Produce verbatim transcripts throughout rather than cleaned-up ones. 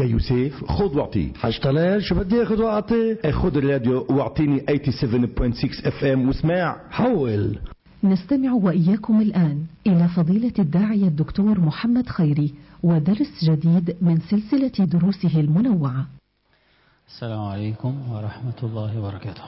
يوسف خذ واعطي. حشتغل شو بدي اخذ واعطي؟ خذ الراديو واعطيني ثمانية وثمانين فاصلة ستة اف ام واسمع. حول. نستمع وإياكم الآن إلى فضيلة الداعية الدكتور محمد خيري ودرس جديد من سلسلة دروسه المنوعة. السلام عليكم ورحمة الله وبركاته.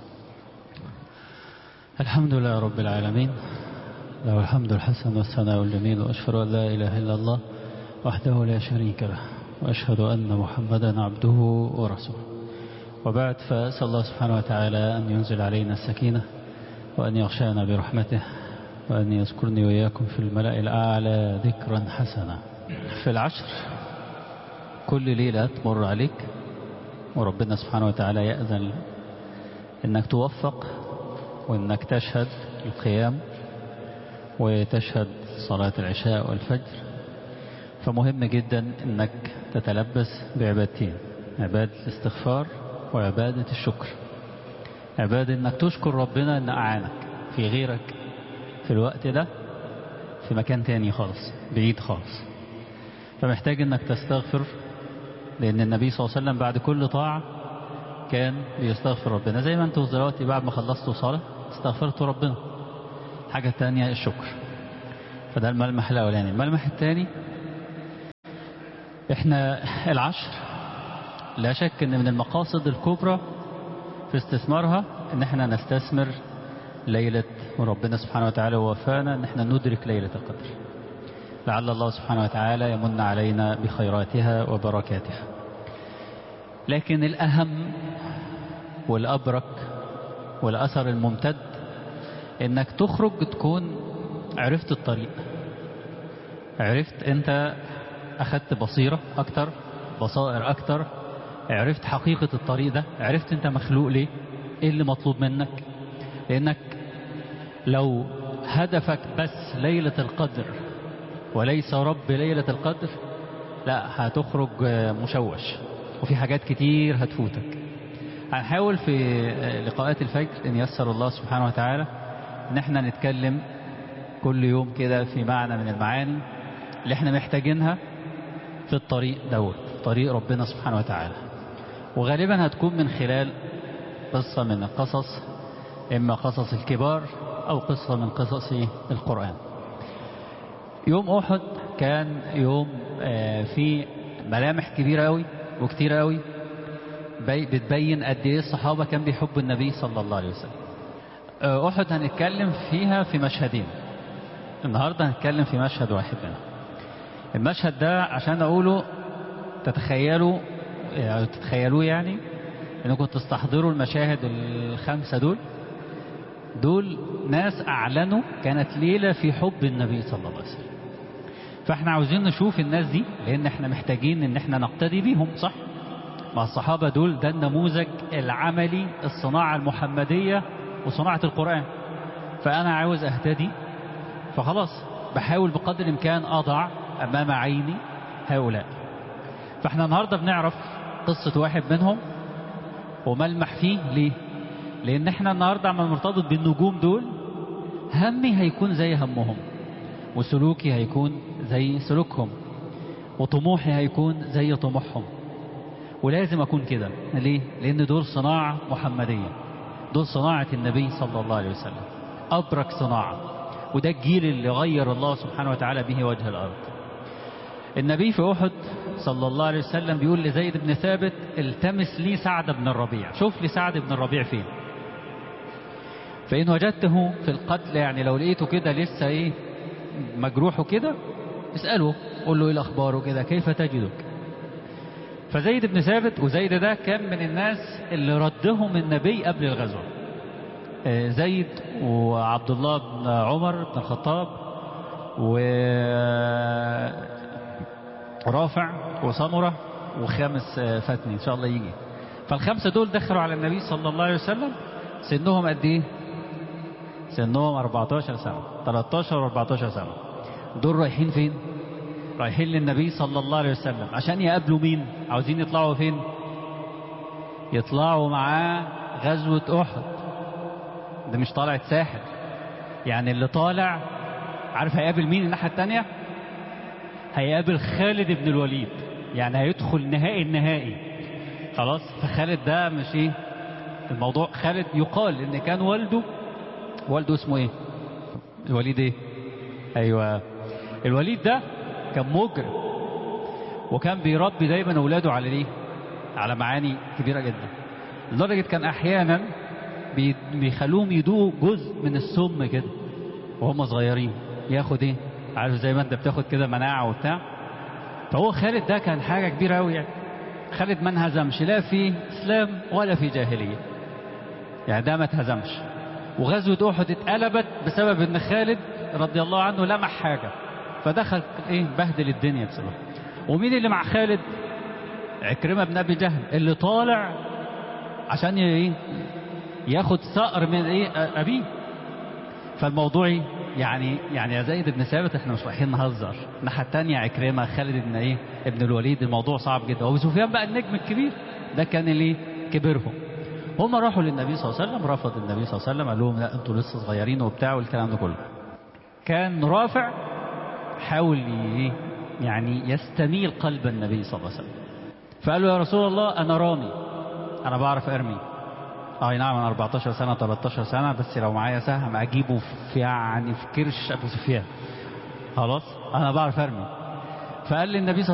الحمد لله رب العالمين، له الحمد الحسن والثناء الجميل، وأشهد أن لا إله إلا الله وحده لا شريك له، وأشهد أن محمدا عبده ورسوله. وبعد، فأسأل الله سبحانه وتعالى أن ينزل علينا السكينة، وأن يغشانا برحمته، وأن يذكرني وإياكم في الملأ الأعلى ذكرا حسنا. في العشر كل ليلة تمر عليك وربنا سبحانه وتعالى يأذن إنك توفق، وإنك تشهد القيام وتشهد صلاة العشاء والفجر. فمهم جدا إنك تتلبس بعبادتين: عبادة الاستغفار وعبادة الشكر. عبادة إنك تشكر ربنا إن أعانك في غيرك في الوقت ده في مكان تاني خالص بعيد خالص، فمحتاج إنك تستغفر، لأن النبي صلى الله عليه وسلم بعد كل طاعة كان بيستغفر ربنا، زي ما انتوا دلوقتي بعد ما خلصتوا صلاة استغفرتوا ربنا. الحاجة التانية الشكر. فده الملمح الأولاني. الملمح الثاني، احنا العشر لا شك ان من المقاصد الكبرى في استثمارها ان احنا نستثمر ليلة، وربنا سبحانه وتعالى وفانا ان احنا ندرك ليلة القدر، لعل الله سبحانه وتعالى يمن علينا بخيراتها وبركاتها. لكن الأهم والأبرك والأثر الممتد انك تخرج تكون عرفت الطريق، عرفت انت اخدت بصيرة اكتر، بصائر اكتر، عرفت حقيقة الطريق ده، عرفت انت مخلوق ليه، ايه اللي مطلوب منك. لانك لو هدفك بس ليلة القدر وليس رب ليلة القدر، لا هتخرج مشوش وفي حاجات كتير هتفوتك. هنحاول في لقاءات الفجر ان يسر الله سبحانه وتعالى ان احنا نتكلم كل يوم كده في معنى من المعاني اللي احنا محتاجينها في الطريق دوت، طريق ربنا سبحانه وتعالى. وغالبا هتكون من خلال قصة من القصص، اما قصص الكبار او قصة من قصص القرآن. يوم احد كان يوم فيه ملامح كبيرة قوي وكتيرة قوي بتبين قد ايه الصحابة كان بيحبوا النبي صلى الله عليه وسلم. احد هنتكلم فيها في مشهدين، النهاردة هنتكلم في مشهد واحد منهم. المشهد ده عشان اقوله تتخيلوا يعني تتخيلوه يعني انكم تستحضروا المشاهد الخمسة دول. دول ناس اعلنوا كانت ليلة في حب النبي صلى الله عليه وسلم، فاحنا عاوزين نشوف الناس دي لان احنا محتاجين ان احنا نقتدي بيهم، صح؟ مع الصحابة دول ده النموذج العملي، الصناعة المحمدية وصناعة القرآن. فانا عاوز اهتدي، فخلاص بحاول بقدر الامكان اضع امام عيني هؤلاء. فاحنا النهاردة بنعرف قصة واحد منهم وملمح فيه. ليه؟ لان احنا النهاردة عم مرتبط بالنجوم دول، همي هيكون زي همهم، وسلوكي هيكون زي سلوكهم، وطموحي هيكون زي طموحهم، ولازم اكون كده. ليه؟ لان دول صناعة محمدية، دول صناعة النبي صلى الله عليه وسلم، ابرك صناعة، وده الجيل اللي غير الله سبحانه وتعالى به وجه الارض. النبي في احد صلى الله عليه وسلم بيقول لزيد بن ثابت: التمس لي سعد بن الربيع، شوف لي سعد بن الربيع فين، فإن وجدته في القتل، يعني لو لقيته كده لسه ايه مجروحه كده، اسأله قول له ايه الاخبار كده، كيف تجدك. فزيد بن ثابت، وزيد ده كان من الناس اللي ردهم النبي قبل الغزوة، زيد وعبد الله بن عمر بن الخطاب ورافع وسمرة وخامس فتني ان شاء الله يجي. فالخمسة دول دخلوا على النبي صلى الله عليه وسلم سنهم قد ايه؟ سنهم أربعتاشر سنة، تلتاشر و أربعتاشر سنة. دول رايحين فين؟ رايحين للنبي صلى الله عليه وسلم عشان يقابلوا مين؟ عاوزين يطلعوا فين؟ يطلعوا معاه غزوة أحد. ده مش طالع ساحر، يعني اللي طالع عارف هيقابل مين الناحية التانية؟ هيقابل خالد بن الوليد يعني هيدخل نهائي النهائي خلاص. فخالد ده مش ايه الموضوع. خالد يقال ان كان والده والده اسمه ايه الوليد ايه ايوه الوليد ده كان مجرم، وكان بيربي دايما اولاده على ايه على معاني كبيره جدا، لدرجه كان احيانا بيخلوهم يدوقوا جزء من السم كده وهم صغيرين، ياخد ايه عارف زي ما انت بتاخد كده مناعه وبتاع. فهو خالد ده كان حاجه كبيره قوي يعني. خالد ما انهزمش لا في اسلام ولا في جاهليه، يعني ده ما اتهزمش. وغزوه احد اتقلبت بسبب ان خالد رضي الله عنه لمح حاجه فدخل ايه بهدل الدنيا بسبب. ومين اللي مع خالد؟ عكرمه بن ابي جهل اللي طالع عشان ايه ياخد ثأر من ايه ابيه. فالموضوع يعني يعني يا زيد بن ثابت احنا مش رايحين نهزر. الناحيه الثانيه عكرمه خالد بن ايه ابن الوليد، الموضوع صعب جدا. وابو سفيان بقى النجم الكبير ده كان اللي كبرهم. هم راحوا للنبي صلى الله عليه وسلم، رفض النبي صلى الله عليه وسلم، قال لهم لا انتوا لسه صغيرين وبتاع والكلام ده كله. كان رافع حاول يعني يستميل قلب النبي صلى الله عليه وسلم، فقال له يا رسول الله انا رامي، انا بعرف ارمي. اه نعم انا أربعتاشر سنه تلتاشر سنه، بس لو معايا سهم اجيبه في يعني في كرش ابو سفيان. خلاص انا بعرف ارمي. فقال لي النبي صلى